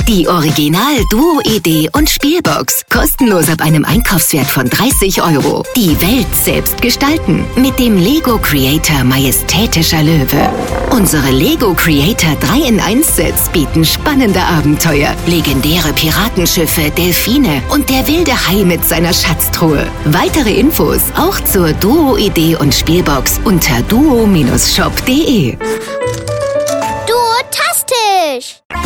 Die Original Duo-Idee und Spielbox. Kostenlos ab einem Einkaufswert von 30 €. Die Welt selbst gestalten. Mit dem Lego Creator Majestätischer Löwe. Unsere Lego Creator 3-in-1-Sets bieten spannende Abenteuer, legendäre Piratenschiffe, Delfine und der wilde Hai mit seiner Schatztruhe. Weitere Infos auch zur Duo-Idee und Spielbox unter duo-shop.de. Duotastisch!